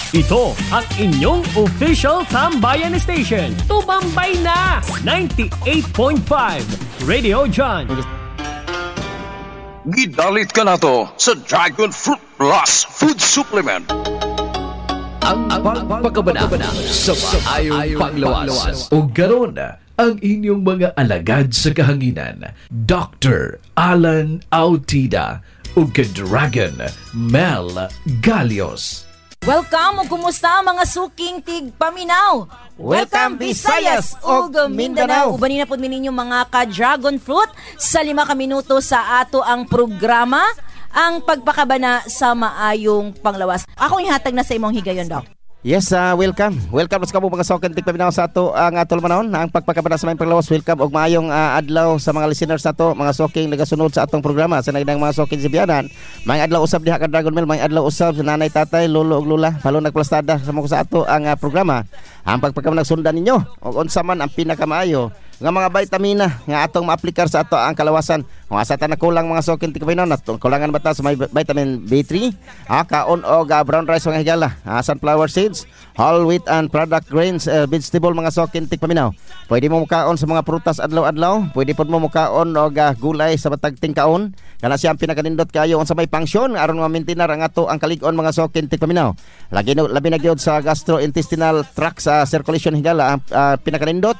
Ito ang inyong official Tambayan Station. Tumambay na! 98.5 Radio John. Gidalit ka na to sa Dragon Fruit Plus Food Supplement. Ang pagpagkabana sa maayong panglawas. O garon ang inyong mga alagad sa kahanginan, Dr. Alan Autida o ka-Dragon Mel Galios. Welcome o kumusta mga suking tigpaminaw. Welcome Visayas ug Mindanao. Ubanin na po ninyong mga ka-dragon fruit sa 5 minuto sa ato ang programa, ang pagpakabana sa maayong panglawas. Ako ihatag na sa imong higayon, Doc. Yes, welcome. Welcome sa mga soken tigpaminaw sa ato ang tulmanahon ang pagpakabana sa maayong panglawas. Welcome og maayong adlaw sa mga listeners nato, mga soking nagasunod sa atong programa sa nagdang mga soking sibiyanan. May adlaw usab diha ka Dragon Mill, may adlaw usab sa nanay, tatay, lolo ug lola, palo nagplastada sa ato ang programa. Ang pagpakabana sundan ninyo og unsa man ang pinakamaayo nga mga vitamina nga atong maaplikar sa ato ang kalawasan. Kung asa ta na kulang mga sokin tigpaminaw natong kulangan bata sa may vitamin B3, kaon og brown rice mga higala, sunflower seeds, whole wheat and product grains, vegetable mga sokin tigpaminaw. Pwede mo mukaon sa mga prutas adlaw-adlaw, pwede pod mo mukaon og gulay sa matag tingkaon. Kana siya ang pinakanindot kayo unsa may pangsyon aron ma-maintain ang ato ang kalig-on mga sokin tigpaminaw. Labi na gyud sa gastrointestinal tract sa circulation higala ang pinakanindot.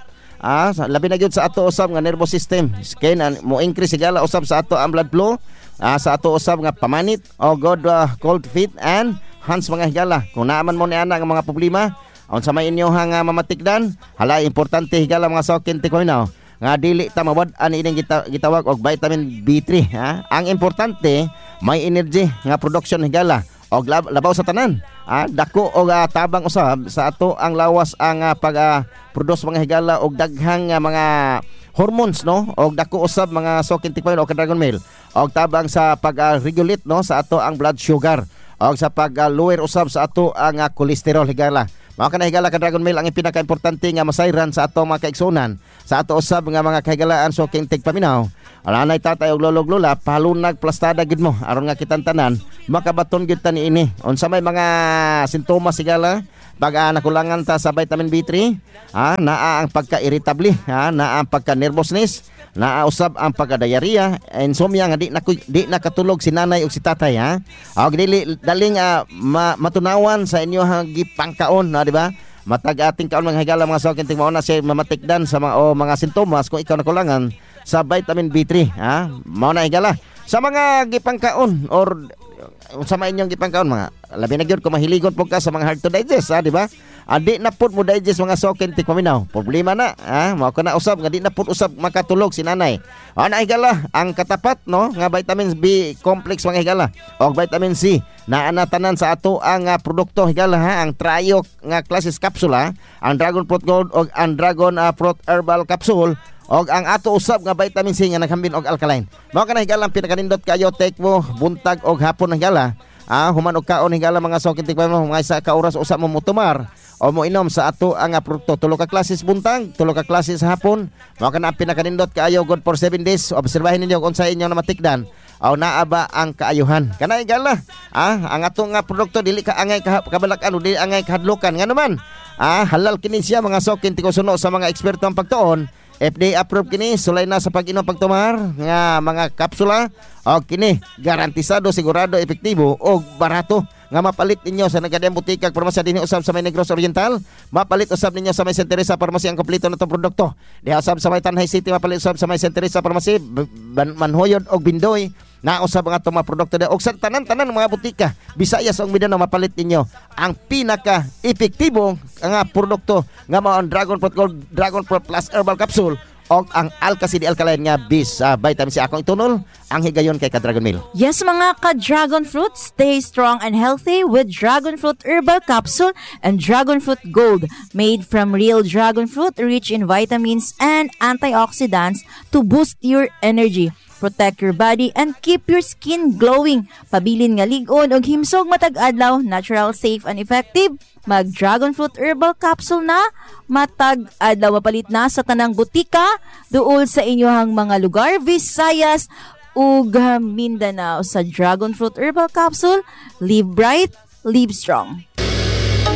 Labi na gyud sa ato usab nga nervous system, skin and mo increase higala usab sa ato ang blood flow, sa ato usab nga pamanit o good cold feet and hands mga higala. Kung naaman mo ni ana nga mga problema unsa may inyo nga mamatikdan, hala importante higala mga sokin tigpaminaw nga dili ta mawad-an ining gitawag og vitamin B3. Ang importante may energy nga production higala og labaw sa tanan. Dako og tabang usab sa ato ang lawas ang pag-produce mga higala og daghang mga hormones, no, og dako usab mga sokin tigpaminaw og Dragon Mill og tabang sa pag-regulate, no, sa ato ang blood sugar og sa pag-lower usab sa ato ang cholesterol higala. Mao kana higala ka Dragon Mill ang pinaka-importante nga masayran sa ato mga kaigsunan, sa ato usab nga mga kahigalaan soking tigpaminaw. Nanay, tatay og lolo ug lola, palunag plastada gid mo aron nga kitang tanan makabaton gid ta niini. Unsa may mga sintomas higala pag nakulangan ta sa vitamin B3, naa ang pagka-irritable, naa ang pagka-nervousness, naa usab ang pagka-diarrhea, insomnia nga di nakatulog si nanay ug si tatay, og dili daling matunawan sa inyo gipangkaon, di ba? Matag ating kaon mga higala mga sokin tingmao na siya mamatikdan sa mga sintomas kung ikaw nakulangan sa vitamin B3, mao na higala sa mga gipangkaon or sa mga inyong gipangkaon, mga labi na gyud kung mahiligon po ka sa mga hard to digest, di ba? Di na pud mo digest mga sokin tigpaminaw, problema na, mao kana usab nga di na pud usab makatulog si nanay. Na higala ang katapat, no, nga vitamin B complex mga higala og vitamin C naa na tanan sa ato ang produkto higala, ang trio nga klases kapsula, ang Dragon Fruit Gold og ang Dragon Fruit Herbal Capsule og ang ato usab nga vitamin C nga naghambin og alkaline. Mao kana higala ang pinakanindot kayo, take mo buntag og hapon higala. Human og kaon higala mga sokin tigpaminaw, mga isa ka oras usab mo mutumar o mo inom sa ato ang produkto. 3 ka klases buntag, 3 ka klases hapon. Mao kana ang pinakanindot kayo, good for 7 days. Obserbahin ninyo kung sa inyo na matikdan o naaba ang kaayuhan. Kana higala, ang ato nga produkto dili ka angay kabalakan o dili angay kahadlukan. Nga naman, halal kini siya mga sokin tikusuno sa mga eksperto ang pagtuon. FDA approved kini, sulay na sa pag-inom pagtumar nga mga kapsula o kini garantisado, sigurado, epektibo o barato nga mapalit ninyo sa nagadiang butika parmasya dinhi usab sa may Negros Oriental, mapalit usab ninyo sa may Santa Teresa Pharmacy ang kompleto natong produkto. Diha usab sa may Tanay City, mapalit usab sa may Santa Teresa Pharmacy, Manhoyod og Bindoy, na usab ang atong mga produkto og sa tanan mga butika Visayas ug Mindanao, mapalit ninyo ang pinaka epektibo nga produkto nga mao ang Dragon Fruit Gold, Dragon Fruit Plus Herbal Capsule og ang Alka-CD Alkaline nga bis vitamin C. Akong itunol ang higayon kay ka-Dragon Mill. Yes mga ka-Dragon Fruit, stay strong and healthy with Dragon Fruit Herbal Capsule and Dragon Fruit Gold, made from real dragon fruit, rich in vitamins and antioxidants to boost your energy, protect your body, and keep your skin glowing. Pabilin nga lig-on og himsog matag adlaw, natural, safe, and effective. Mag Dragon Fruit Herbal Capsule na, matag adlaw, mapalit na sa tanang butika duol sa inyohang mga lugar, Visayas ug Mindanao. Sa Dragon Fruit Herbal Capsule, live bright, live strong.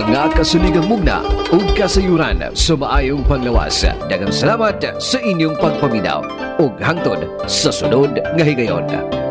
mga kasuligang mugna ug kasayuran sa maayong panglawas. Daghang salamat sa inyong pagpaminaw ug hangtod sa sunod nga higayon.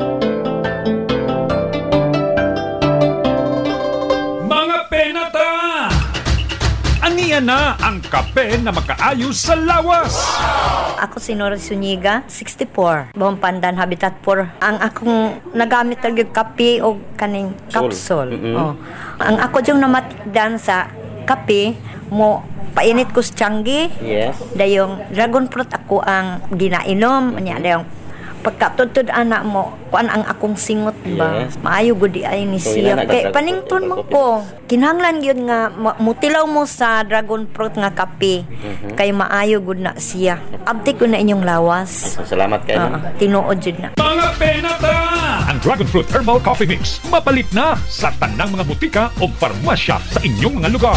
Mga penata! Aniya na ang kape na makaayo sa lawas. Ako si Nora Zuniga, 64. Buong Pandan, Habitat 4. Ang akong nagamit talaga kape o kaning capsule. Oh. Ang ako diyong namatikdan sa kape, mo painit ko sa tiyanggi. Yes. Dayong dragon fruit ako ang ginainom. Anya dayong pagkatutod anak mo, kuan ang akong singot ba? Yes. Maayo gudi ay ni So, siya. ina Kay nag-dragon panington fruit mo na ko. Kinahanglan gyud nga mutilaw mo sa dragon fruit nga kape. Kay maayo gud na siya. Abti ko na inyong lawas. Salamat kayo. Tinuod jud na. Mga penata! Ang Dragon Fruit Herbal Coffee Mix mapalit na sa tanang mga butika o farmasya sa inyong mga lugar.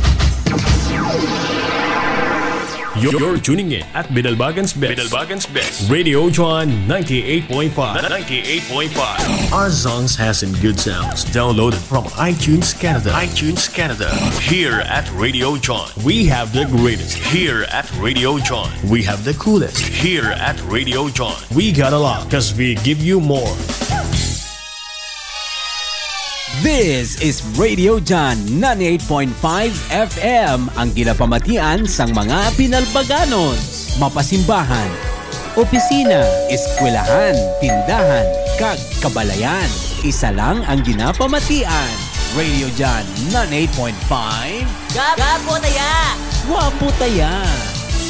You're tuning in at Bidalbagan's Best. Radio John 98.5. Our songs has some good sounds. Downloaded from iTunes Canada. Here at Radio John, we have the greatest. Here at Radio John, we have the coolest. Here at Radio John, we got a lot because we give you more. This is Radio John 98.5 FM, ang ginapamatian sang mga Pinalbaganos. Mapasimbahan, opisina, eskwelahan, tindahan, kag kabalayan. Isa lang ang ginapamatian. Radio John 98.5. Gwapo taya!